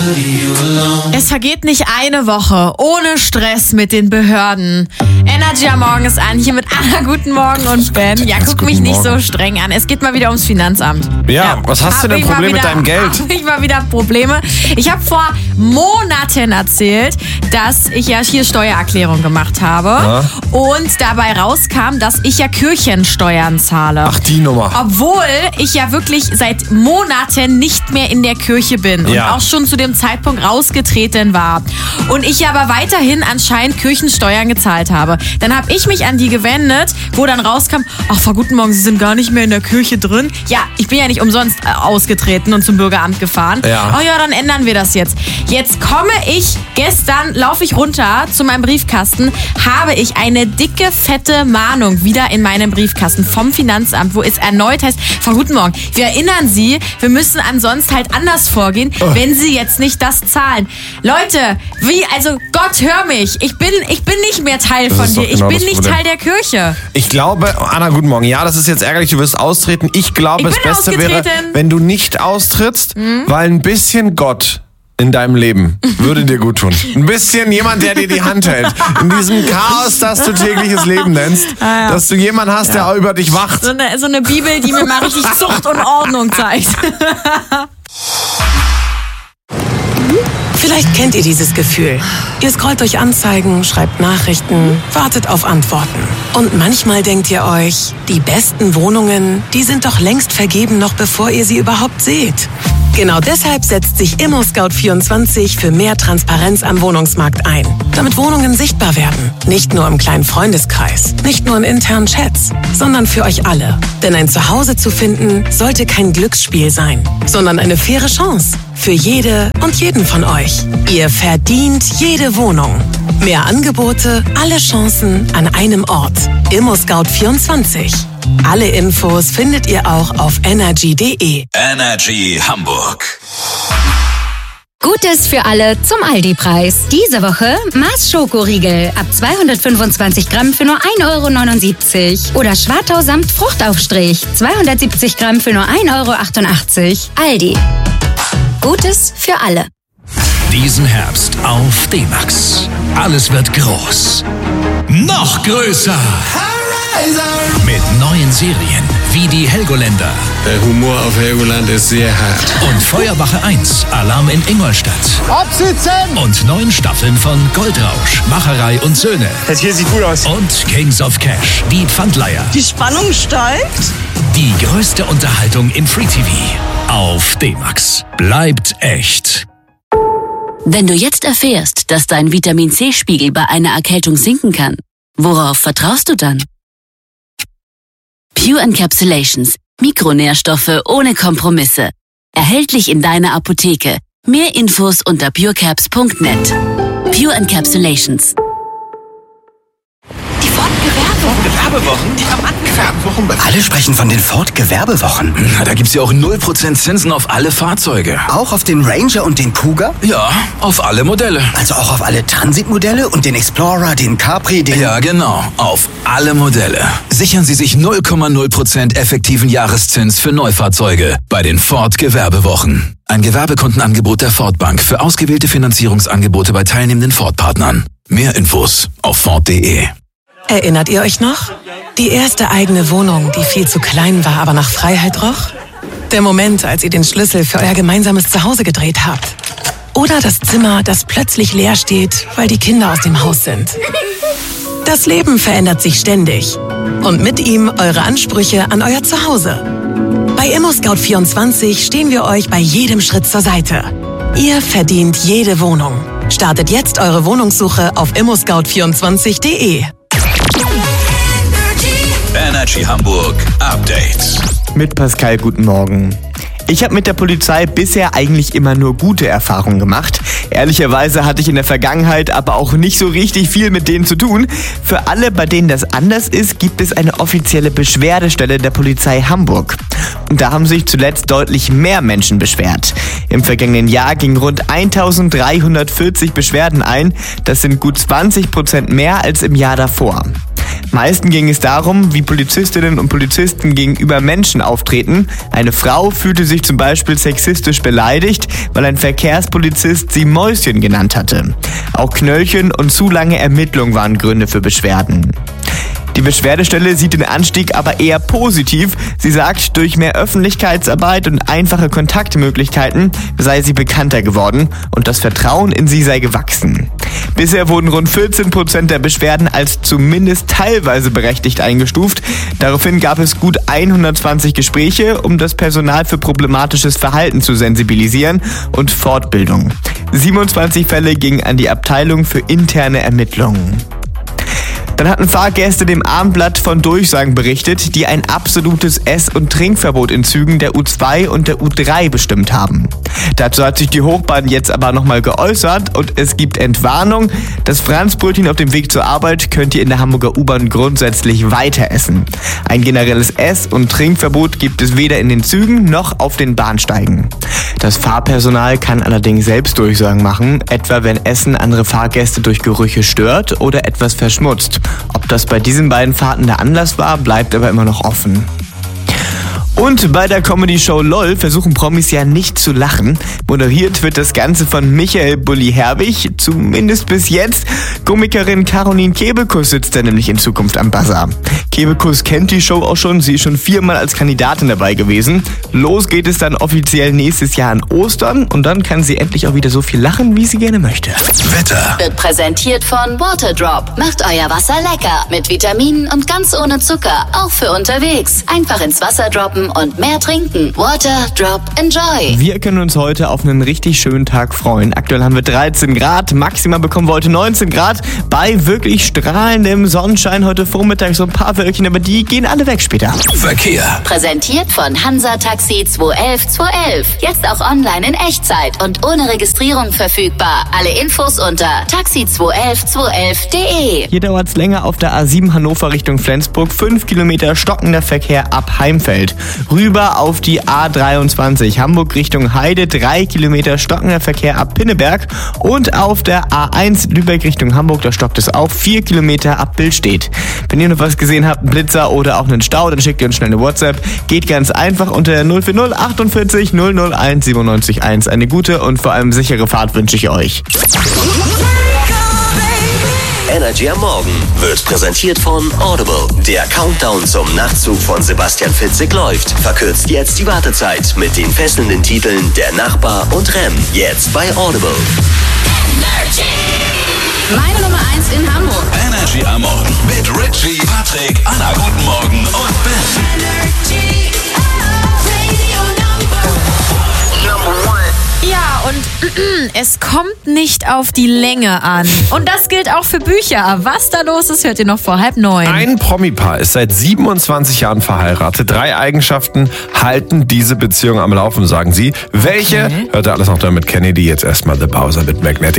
Es vergeht nicht eine Woche ohne Stress mit den Behörden. Energy am Morgen ist an, hier mit Anna, guten Morgen und Ben. Ja, guck mich nicht so streng an. Es geht mal wieder ums Finanzamt. Ja, was hast du denn Probleme mit deinem Geld? Habe ich mal wieder Probleme. Ich habe vor Monaten erzählt, dass ich ja hier Steuererklärung gemacht habe. Ja. Und dabei rauskam, dass ich ja Kirchensteuern zahle. Ach, die Nummer. Obwohl ich ja wirklich seit Monaten nicht mehr in der Kirche bin und auch schon zu dem Zeitpunkt rausgetreten war. Und ich aber weiterhin anscheinend Kirchensteuern gezahlt habe. Dann habe ich mich an die gewendet, wo dann rauskam, ach, Frau Guten Morgen, Sie sind gar nicht mehr in der Kirche drin. Ja, ich bin ja nicht umsonst ausgetreten und zum Bürgeramt gefahren. Ja. Oh ja, dann ändern wir das jetzt. Jetzt gestern laufe ich runter zu meinem Briefkasten, habe ich eine dicke, fette Mahnung wieder in meinem Briefkasten vom Finanzamt, wo es erneut heißt, Frau Guten Morgen, wir erinnern Sie, wir müssen ansonsten halt anders vorgehen, wenn Sie jetzt nicht das zahlen. Leute, also Gott, hör mich, ich bin nicht mehr Teil von dir, ich bin nicht Teil der Kirche. Ich glaube, Anna, guten Morgen, ja, das ist jetzt ärgerlich, du wirst austreten. Ich glaube, das Beste wäre, wenn du nicht austrittst, weil ein bisschen Gott in deinem Leben würde dir gut tun. Ein bisschen jemand, der dir die Hand hält. In diesem Chaos, das du tägliches Leben nennst, dass du jemanden hast, der über dich wacht. So eine Bibel, die mir mal richtig Zucht und Ordnung zeigt. Vielleicht kennt ihr dieses Gefühl. Ihr scrollt durch Anzeigen, schreibt Nachrichten, wartet auf Antworten. Und manchmal denkt ihr euch, die besten Wohnungen, die sind doch längst vergeben, noch bevor ihr sie überhaupt seht. Genau deshalb setzt sich ImmoScout24 für mehr Transparenz am Wohnungsmarkt ein. Damit Wohnungen sichtbar werden. Nicht nur im kleinen Freundeskreis, nicht nur in internen Chats, sondern für euch alle. Denn ein Zuhause zu finden, sollte kein Glücksspiel sein, sondern eine faire Chance. Für jede und jeden von euch. Ihr verdient jede Wohnung. Mehr Angebote, alle Chancen an einem Ort. ImmoScout24. Alle Infos findet ihr auch auf energy.de. Energy Hamburg. Gutes für alle zum Aldi-Preis. Diese Woche Mars Schokoriegel ab 225 Gramm für nur 1,79 € oder Schwartau Samt Fruchtaufstrich 270 Gramm für nur 1,88 €. Aldi. Gutes für alle. Diesen Herbst auf D-Max. Alles wird groß. Noch größer. Mit neuen Serien wie die Helgoländer. Der Humor auf Helgoland ist sehr hart. Und Feuerwache 1, Alarm in Ingolstadt. Absitzen! Und 9 Staffeln von Goldrausch, Macherei und Söhne. Das hier sieht gut aus. Und Kings of Cash, die Pfandleiher. Die Spannung steigt. Die größte Unterhaltung im Free TV. Auf D-Max. Bleibt echt. Wenn du jetzt erfährst, dass dein Vitamin-C-Spiegel bei einer Erkältung sinken kann, worauf vertraust du dann? Pure Encapsulations. Mikronährstoffe ohne Kompromisse. Erhältlich in deiner Apotheke. Mehr Infos unter purecaps.net. Pure Encapsulations. Die Ford-Gewerbewochen? Die haben angefangen. Alle sprechen von den Ford-Gewerbewochen. Na, da gibt's ja auch 0% Zinsen auf alle Fahrzeuge. Auch auf den Ranger und den Kuga? Ja, auf alle Modelle. Also auch auf alle Transit-Modelle und den Explorer, den Capri, den... Ja, genau. Auf alle Modelle. Sichern Sie sich 0,0% effektiven Jahreszins für Neufahrzeuge bei den Ford-Gewerbewochen. Ein Gewerbekundenangebot der Ford Bank für ausgewählte Finanzierungsangebote bei teilnehmenden Ford-Partnern. Mehr Infos auf Ford.de. Erinnert ihr euch noch? Die erste eigene Wohnung, die viel zu klein war, aber nach Freiheit roch? Der Moment, als ihr den Schlüssel für euer gemeinsames Zuhause gedreht habt? Oder das Zimmer, das plötzlich leer steht, weil die Kinder aus dem Haus sind? Das Leben verändert sich ständig. Und mit ihm eure Ansprüche an euer Zuhause. Bei ImmoScout24 stehen wir euch bei jedem Schritt zur Seite. Ihr verdient jede Wohnung. Startet jetzt eure Wohnungssuche auf immoscout24.de. Energy Hamburg Update. Mit Pascal, guten Morgen. Ich habe mit der Polizei bisher eigentlich immer nur gute Erfahrungen gemacht. Ehrlicherweise hatte ich in der Vergangenheit aber auch nicht so richtig viel mit denen zu tun. Für alle, bei denen das anders ist, gibt es eine offizielle Beschwerdestelle der Polizei Hamburg. Und da haben sich zuletzt deutlich mehr Menschen beschwert. Im vergangenen Jahr gingen rund 1340 Beschwerden ein. Das sind gut 20% mehr als im Jahr davor. Meisten ging es darum, wie Polizistinnen und Polizisten gegenüber Menschen auftreten. Eine Frau fühlte sich zum Beispiel sexistisch beleidigt, weil ein Verkehrspolizist sie Mäuschen genannt hatte. Auch Knöllchen und zu lange Ermittlungen waren Gründe für Beschwerden. Die Beschwerdestelle sieht den Anstieg aber eher positiv. Sie sagt, durch mehr Öffentlichkeitsarbeit und einfache Kontaktmöglichkeiten sei sie bekannter geworden und das Vertrauen in sie sei gewachsen. Bisher wurden rund 14% der Beschwerden als zumindest teilweise berechtigt eingestuft. Daraufhin gab es gut 120 Gespräche, um das Personal für problematisches Verhalten zu sensibilisieren und Fortbildung. 27 Fälle gingen an die Abteilung für interne Ermittlungen. Dann hatten Fahrgäste dem Abendblatt von Durchsagen berichtet, die ein absolutes Ess- und Trinkverbot in Zügen der U2 und der U3 bestimmt haben. Dazu hat sich die Hochbahn jetzt aber nochmal geäußert und es gibt Entwarnung. Das Franzbrötchen auf dem Weg zur Arbeit könnt ihr in der Hamburger U-Bahn grundsätzlich weiter essen. Ein generelles Ess- und Trinkverbot gibt es weder in den Zügen noch auf den Bahnsteigen. Das Fahrpersonal kann allerdings selbst Durchsagen machen, etwa wenn Essen andere Fahrgäste durch Gerüche stört oder etwas verschmutzt. Ob das bei diesen beiden Fahrten der Anlass war, bleibt aber immer noch offen. Und bei der Comedy-Show LOL versuchen Promis ja nicht zu lachen. Moderiert wird das Ganze von Michael Bulli Herbig, zumindest bis jetzt. Komikerin Caroline Kebekus sitzt da nämlich in Zukunft am Buzzer. Kebekus kennt die Show auch schon, sie ist schon 4-mal als Kandidatin dabei gewesen. Los geht es dann offiziell nächstes Jahr an Ostern und dann kann sie endlich auch wieder so viel lachen, wie sie gerne möchte. Wetter wird präsentiert von Waterdrop. Macht euer Wasser lecker mit Vitaminen und ganz ohne Zucker, auch für unterwegs. Einfach ins Wasser droppen und mehr trinken. Water, Drop, Enjoy. Wir können uns heute auf einen richtig schönen Tag freuen. Aktuell haben wir 13 Grad. Maximal bekommen wir heute 19 Grad. Bei wirklich strahlendem Sonnenschein heute Vormittag so ein paar Wölkchen, aber die gehen alle weg später. Verkehr Präsentiert von Hansa Taxi 211 211. Jetzt auch online in Echtzeit und ohne Registrierung verfügbar. Alle Infos unter taxi211211.de. Hier dauert es länger auf der A7 Hannover Richtung Flensburg. 5 Kilometer stockender Verkehr ab Heimfeld. Rüber auf die A23 Hamburg Richtung Heide, 3 Kilometer stockender Verkehr ab Pinneberg und auf der A1 Lübeck Richtung Hamburg, da stockt es auf 4 Kilometer ab Billstedt. Wenn ihr noch was gesehen habt, einen Blitzer oder auch einen Stau, dann schickt ihr uns schnell eine WhatsApp. Geht ganz einfach unter 040 48 001 97 1. Eine gute und vor allem sichere Fahrt wünsche ich euch. Energy am Morgen wird präsentiert von Audible. Der Countdown zum Nachtzug von Sebastian Fitzek läuft. Verkürzt jetzt die Wartezeit mit den fesselnden Titeln Der Nachbar und Rem. Jetzt bei Audible. Energy. Meine Nummer 1 in Hamburg. Energy am Morgen mit Richie, Patrick, Anna, guten Morgen und Ben. Energy, Radio Number 1. Ja, und es kommt nicht auf die Länge an. Und das gilt auch für Bücher. Was da los ist, hört ihr noch vor 8:30. Ein Promi-Paar ist seit 27 Jahren verheiratet. 3 Eigenschaften halten diese Beziehung am Laufen, sagen sie. Welche? Hört ihr alles noch damit Kennedy. Jetzt erstmal The Bowser mit Magnetic.